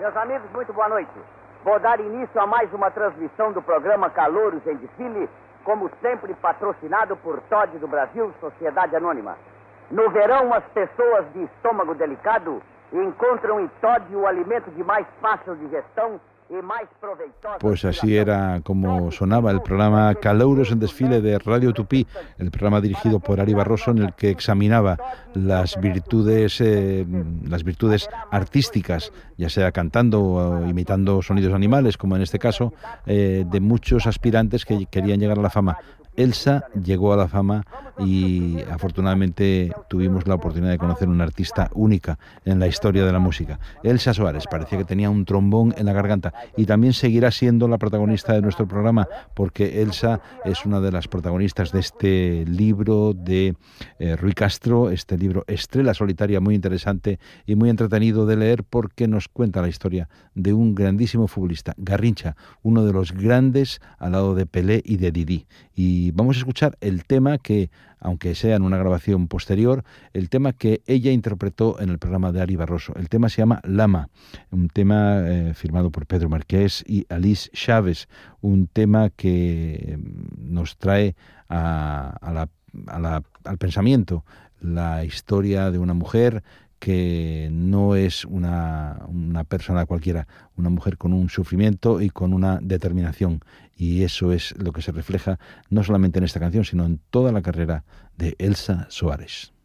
Meus amigos, muito boa noite. Vou dar início a mais uma transmissão do programa Calouros em Desfile, como sempre patrocinado por Todd do Brasil, Sociedade Anônima. No verão, as pessoas de estômago delicado encontram em Todd o alimento de más fácil digestão y más provechoso. Pues así era como sonaba el programa Calouros en Desfile de Radio Tupí, el programa dirigido por Ari Barroso, en el que examinaba las virtudes artísticas, ya sea cantando o imitando sonidos animales, como en este caso, de muchos aspirantes que querían llegar a la fama. Elsa llegó a la fama y afortunadamente tuvimos la oportunidad de conocer una artista única en la historia de la música. Elsa Soares parecía que tenía un trombón en la garganta y también seguirá siendo la protagonista de nuestro programa, porque Elsa es una de las protagonistas de este libro de Rui Castro, este libro Estrella Solitaria, muy interesante y muy entretenido de leer, porque nos cuenta la historia de un grandísimo futbolista, Garrincha, uno de los grandes al lado de Pelé y de Didi. Y vamos a escuchar el tema que, aunque sea en una grabación posterior, el tema que ella interpretó en el programa de Ari Barroso. El tema se llama Lama, un tema firmado por Pedro Marqués y Alice Chávez, un tema que nos trae al pensamiento la historia de una mujer que no es una persona cualquiera, una mujer con un sufrimiento y con una determinación. Y eso es lo que se refleja no solamente en esta canción, sino en toda la carrera de Elsa Soares.